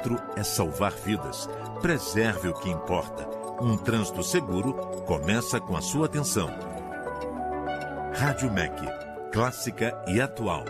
outro é salvar vidas. Preserve o que importa. Um trânsito seguro começa com a sua atenção. Rádio MEC, clássica e atual.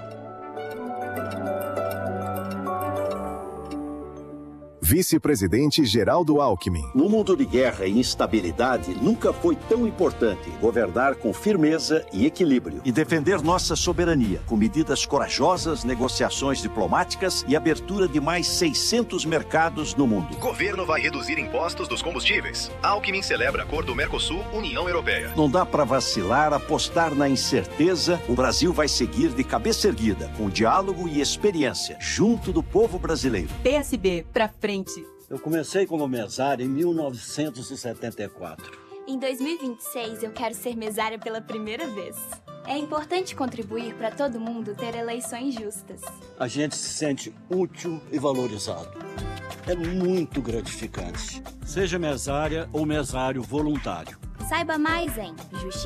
Vice-presidente Geraldo Alckmin. No mundo de guerra e instabilidade, nunca foi tão importante governar com firmeza e equilíbrio. E defender nossa soberania, com medidas corajosas, negociações diplomáticas e abertura de mais 600 mercados no mundo. O governo vai reduzir impostos dos combustíveis. Alckmin celebra acordo Mercosul-União Europeia. Não dá para vacilar, apostar na incerteza. O Brasil vai seguir de cabeça erguida, com diálogo e experiência, junto do povo brasileiro. PSB, pra frente. Eu comecei como mesário em 1974. Em 2026, eu quero ser mesária pela primeira vez. É importante contribuir para todo mundo ter eleições justas. A gente se sente útil e valorizado. É muito gratificante. Seja mesária ou mesário voluntário. Saiba mais em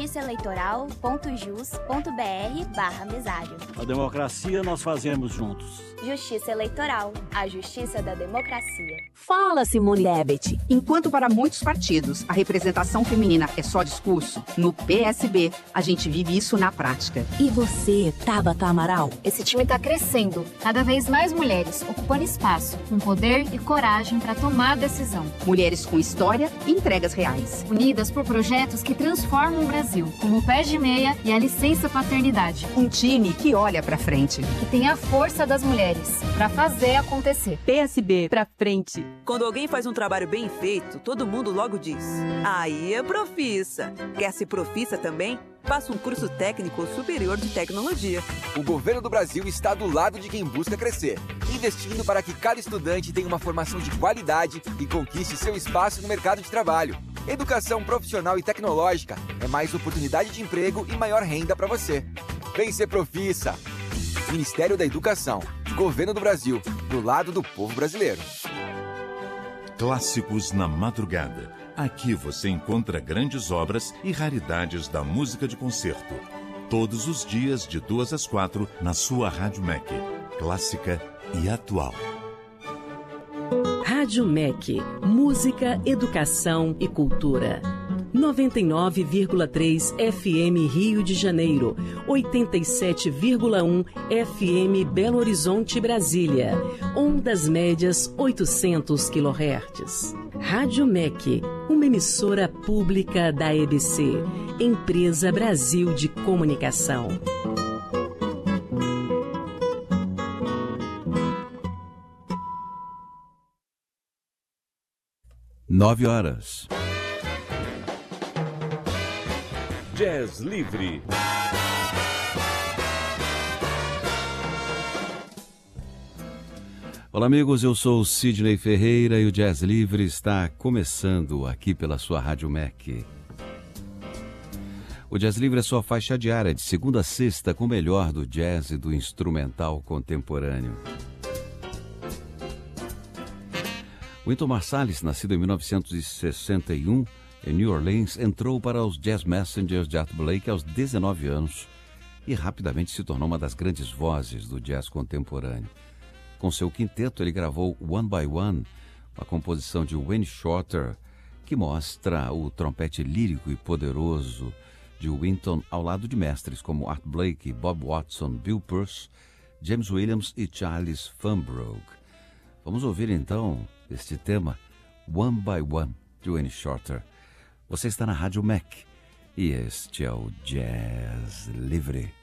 justiçaeleitoral.jus.br/mesário. A democracia nós fazemos juntos. Justiça Eleitoral, a justiça da democracia. Fala, Simone Tebet. Enquanto para muitos partidos a representação feminina é só discurso, no PSB a gente vive isso na prática. E você, Tabata Amaral? Esse time está crescendo. Cada vez mais mulheres ocupando espaço, com poder e coragem para tomar decisão. Mulheres com história e entregas reais. Unidas por projetos que transformam o Brasil, como o Pés de Meia e a licença paternidade. Um time que olha para frente. Que tem a força das mulheres para fazer acontecer. PSB, pra frente. Quando alguém faz um trabalho bem feito, todo mundo logo diz: aí é profissa. Quer ser profissa também? Faça um curso técnico superior de tecnologia. O governo do Brasil está do lado de quem busca crescer, investindo para que cada estudante tenha uma formação de qualidade e conquiste seu espaço no mercado de trabalho. Educação profissional e tecnológica é mais oportunidade de emprego e maior renda para você. Vem ser profissa. Ministério da Educação, Governo do Brasil, do lado do povo brasileiro. Clássicos na madrugada. Aqui você encontra grandes obras e raridades da música de concerto. Todos os dias, de 2 às 4, na sua Rádio MEC. Clássica e atual. Rádio MEC. Música, educação e cultura. 99,3 FM Rio de Janeiro, 87,1 FM Belo Horizonte, Brasília, ondas médias 800 kHz. Rádio MEC, uma emissora pública da EBC, Empresa Brasil de Comunicação. Nove horas. Jazz Livre. Olá, amigos, eu sou o Sidney Ferreira e o Jazz Livre está começando aqui pela sua Rádio MEC. O Jazz Livre é sua faixa diária de segunda a sexta com o melhor do jazz e do instrumental contemporâneo. Wynton Marsalis, nascido em 1961, em New Orleans, entrou para os Jazz Messengers de Art Blakey aos 19 anos e rapidamente se tornou uma das grandes vozes do jazz contemporâneo. Com seu quinteto, ele gravou One by One, uma composição de Wayne Shorter, que mostra o trompete lírico e poderoso de Wynton ao lado de mestres como Art Blakey, Bob Watson, Bill Pearce, James Williams e Charles Fambrough. Vamos ouvir então este tema, One by One, de Wayne Shorter. Você está na Rádio MEC e este é o Jazz Livre.